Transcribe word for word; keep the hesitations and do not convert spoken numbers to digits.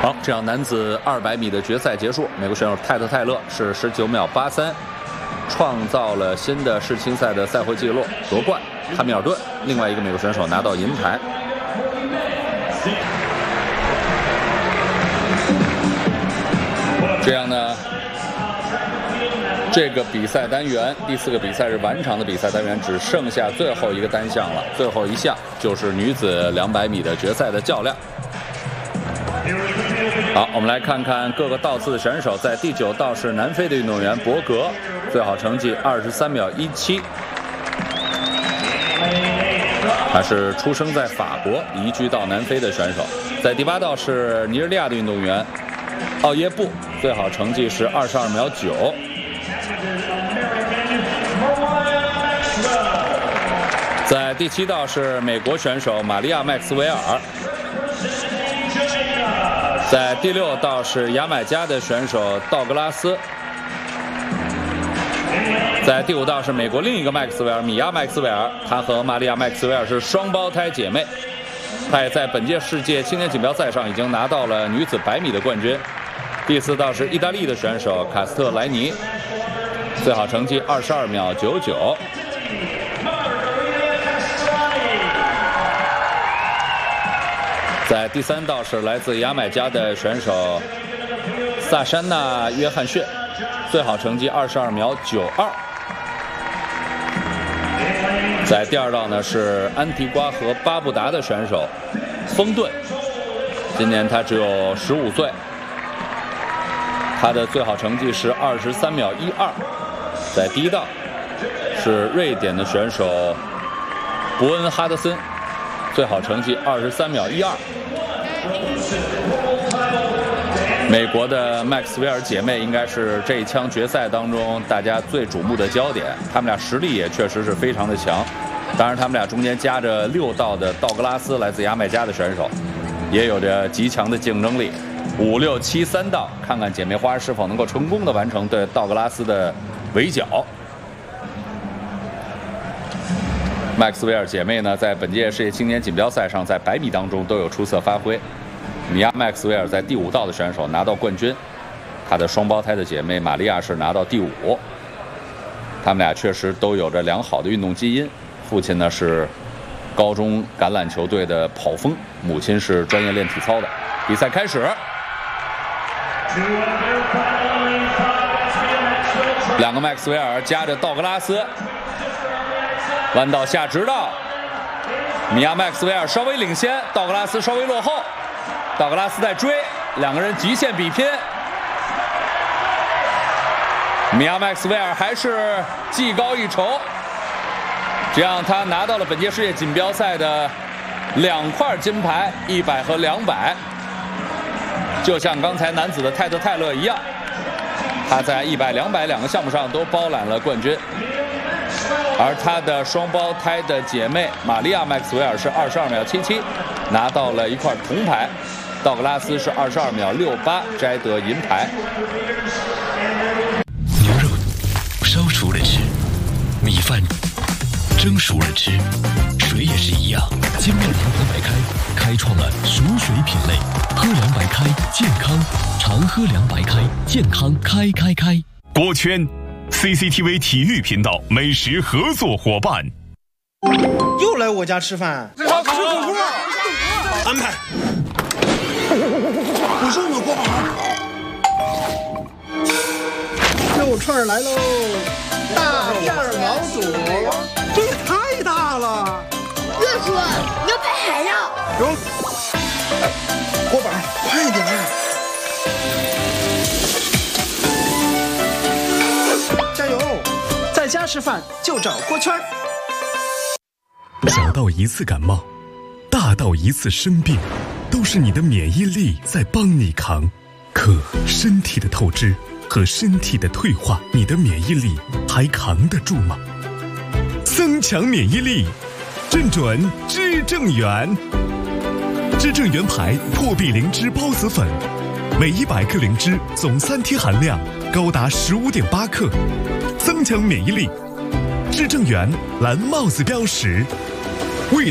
好，这样男子二百米的决赛结束，美国选手泰特泰勒是十九秒八三，创造了新的世青赛的赛会纪录，夺冠。汉密尔顿，另外一个美国选手拿到银牌。这样呢，这个比赛单元第四个比赛日完场的比赛单元只剩下最后一个单项了，最后一项就是女子两百米的决赛的较量。好，我们来看看各个道次的选手。在第九道是南非的运动员博格，最好成绩二十三秒一七。他是出生在法国，移居到南非的选手。在第八道是尼日利亚的运动员奥耶布，最好成绩是二十二秒九。在第七道是美国选手玛利亚·麦克斯韦尔。在第六道是牙买加的选手道格拉斯。在第五道是美国另一个麦克斯韦尔，米娅·麦克斯韦尔，她和玛利亚·麦克斯韦尔是双胞胎姐妹。她也在本届世界青年锦标赛上已经拿到了女子百米的冠军。第四道是意大利的选手卡斯特莱尼，最好成绩二十二秒九九。在第三道是来自牙买加的选手萨珊娜·约翰逊，最好成绩二十二秒九二。在第二道呢是安提瓜和巴布达的选手丰顿，今年他只有十五岁，他的最好成绩是二十三秒一二。在第一道是瑞典的选手伯恩哈德森，最好成绩二十三秒一二。美国的麦克斯韦尔姐妹应该是这一枪决赛当中大家最瞩目的焦点，她们俩实力也确实是非常的强。当然，她们俩中间夹着六道的道格拉斯，来自牙买加的选手，也有着极强的竞争力。五六七三道，看看姐妹花是否能够成功的完成对道格拉斯的围剿。麦克斯韦尔姐妹呢，在本届世界青年锦标赛上，在百米当中都有出色发挥。米娅·麦克斯韦尔在第五道的选手拿到冠军，她的双胞胎的姐妹玛利亚是拿到第五。他们俩确实都有着良好的运动基因，父亲呢是高中橄榄球队的跑锋，母亲是专业练体操的。比赛开始，两个麦克斯韦尔夹着道格拉斯，弯道下直道，米娅·麦克斯韦尔稍微领先，道格拉斯稍微落后。道格拉斯在追，两个人极限比拼。米娅·麦克斯韦尔还是技高一筹，这样他拿到了本届世界锦标赛的两块金牌，一百和两百，就像刚才男子的泰特泰勒一样，他在一百、两百两个项目上都包揽了冠军。而他的双胞胎的姐妹玛利亚·麦克斯韦尔是二十二秒七七，拿到了一块铜牌。道格拉斯是二十二秒六八，摘得银牌。 牛肉烧熟了吃，米饭蒸熟了吃，水也是一样。金麦堂喝白开，开创了熟水品类。喝凉白开，健康，常喝凉白开，健康开开开。 锅圈 C C T V 体育频道美食合作伙伴。 又来我家吃饭，吃火锅，安排。我说我锅好，肉串来喽！大片毛肚，这也太大了。 岳叔，你要拍海呀？ 有。锅板，快点儿！加油！在家吃饭就找锅圈。 小到一次感冒，大到一次生病，都是你的免疫力在帮你扛。可身体的透支和身体的退化，你的免疫力还扛得住吗？增强免疫力，正准知正元。知正元牌破壁灵芝孢子粉，每一百克灵芝总三萜含量高达十五点八克，增强免疫力。知正元蓝帽子标识，